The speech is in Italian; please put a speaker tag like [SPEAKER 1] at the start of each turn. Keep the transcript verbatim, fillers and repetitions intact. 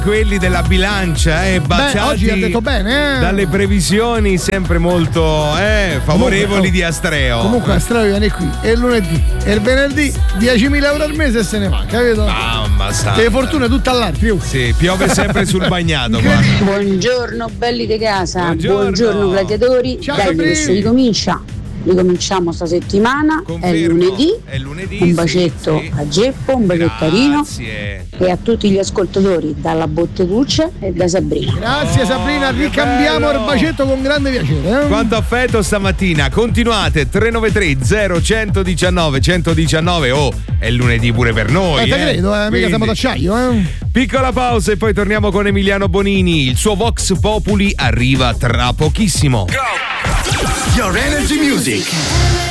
[SPEAKER 1] quelli della bilancia, eh, baciati.
[SPEAKER 2] Beh, oggi ha detto bene, eh.
[SPEAKER 1] Dalle previsioni sempre molto eh, favorevoli comunque, di Astreo.
[SPEAKER 2] Comunque Astreo viene qui, e il lunedì e il venerdì diecimila euro al mese e se ne va, capito?
[SPEAKER 1] Mamma santa.
[SPEAKER 2] Le fortune tutte all'altri.
[SPEAKER 1] Sì, piove sempre sul bagnato qua.
[SPEAKER 3] Buongiorno belli di casa,
[SPEAKER 1] buongiorno,
[SPEAKER 3] buongiorno gladiatori.
[SPEAKER 2] Ciao,
[SPEAKER 3] dai che si ricomincia. Ricominciamo sta settimana,
[SPEAKER 1] Confermo,
[SPEAKER 3] è lunedì.
[SPEAKER 1] È lunedì.
[SPEAKER 3] Un bacetto
[SPEAKER 1] sì, sì.
[SPEAKER 3] a Geppo, un bacetto a Rino
[SPEAKER 1] Grazie.
[SPEAKER 3] e a tutti gli ascoltatori dalla Botteguccia e da Sabrina.
[SPEAKER 2] Grazie Sabrina,
[SPEAKER 1] Oh, che
[SPEAKER 2] ricambiamo
[SPEAKER 1] bello.
[SPEAKER 2] il bacetto con grande piacere. Eh?
[SPEAKER 1] Quanto affetto stamattina. Continuate tre nove tre zero uno uno nove uno uno nove. Oh, è lunedì pure per noi.
[SPEAKER 2] Eh, te
[SPEAKER 1] eh.
[SPEAKER 2] credo, eh, mica
[SPEAKER 1] Quindi,
[SPEAKER 2] siamo d'acciaio, eh.
[SPEAKER 1] Piccola pausa e poi torniamo con Emiliano Bonini. Il suo Vox Populi arriva tra pochissimo.
[SPEAKER 4] Your Energy Music.